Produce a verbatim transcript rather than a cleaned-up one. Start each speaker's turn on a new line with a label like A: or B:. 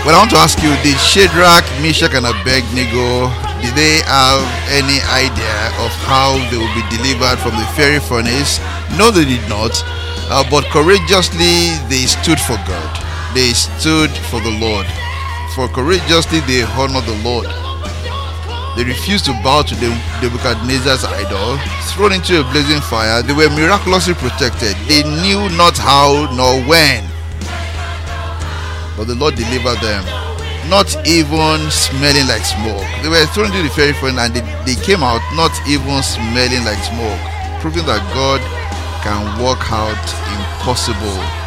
A: Well, I want to ask you, did Shadrach, Meshach, and Abednego, did they have any idea of how they will be delivered from the fiery furnace? No, they did not. Uh, but courageously, they stood for God. They stood for the Lord. For courageously, they honored the Lord. They refused to bow to the Nebuchadnezzar's idol. Thrown into a blazing fire, they were miraculously protected. They knew not how nor when, but the Lord delivered them, not even smelling like smoke. They were thrown into the fiery furnace and they, they came out not even smelling like smoke, proving that God can work out impossible